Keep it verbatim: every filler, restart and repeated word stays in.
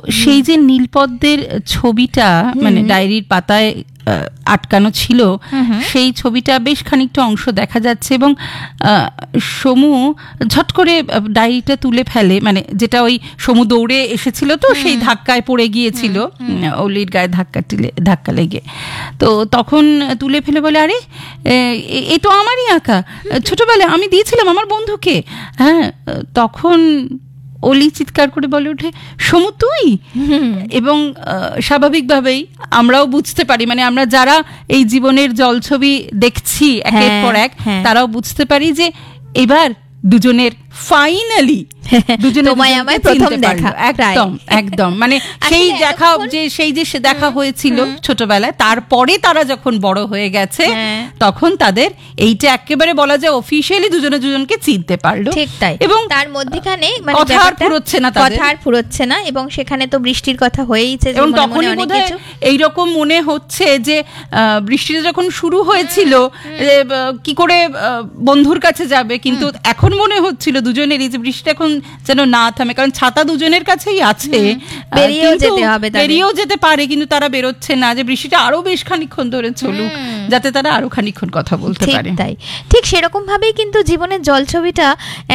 সেই যে নীলপদ্মের ছবিটা মানে ডায়েরির পাতায় আটকানো ছিল, সেই ছবিটা বেশ খানিকটা অংশ দেখা যাচ্ছে এবং সমু ঝট করে ডায়েরিটা তুলে ফেলে, মানে যেটা ওই সমু দৌড়ে এসেছিল তো সেই ধাক্কায় পড়ে গিয়েছিল, অলির গায়ে ধাক্কা টিলে ধাক্কা লেগে, তো তখন তুলে ফেলে বলে আরে এ তো আমারই আঁকা, ছোটবেলায় আমি দিয়েছিলাম আমার বন্ধুকে। হ্যাঁ, তখন অলি চিৎকার করে বলে ওঠে সমু তুই? এবং স্বাভাবিকভাবেই আমরাও বুঝতে পারি, মানে আমরা যারা এই জীবনের জলছবি দেখছি একের পর এক, তারাও বুঝতে পারি যে এবার দুজনের ফাইনালি একদম একদম মানে সেই দেখা যে সেই যে দেখা হয়েছিল ছোটবেলায়, তারপরে তারা যখন বড় হয়ে গেছে তখন তাদের এইটা একেবারে বলা যায় অফিশিয়ালি দুজনে দুজনকে চিনতে পারলো। ঠিক তাই। এবং তার মধ্যখানে কথা আর ফুরোচ্ছে না, কথা আর ফুরোচ্ছে না, এবং সেখানে তো বৃষ্টির কথা হয়েইছে, এবং তখনই বোধহয় এইরকম মনে হচ্ছে যে বৃষ্টিটা যখন শুরু হয়েছিল কি করে বন্ধুর কাছে যাবে, কিন্তু এখন মনে হচ্ছিল দুজনেরই যে বৃষ্টি এখন যেন না থামে, কারণ ছাতা দুজনের কাছেই আছে, বেরিয়েও যেতে হবে, বেরিয়েও যেতে পারে, কিন্তু তারা বেরোচ্ছে না, যে বৃষ্টিটা আরো বেশ খানিকক্ষণ ধরে চলুক যাতে তারা আরো খানিকক্ষণ কথা বলতে পারে। তাই ঠিক সেরকম ভাবেই কিন্তু জীবনের জলছবিটা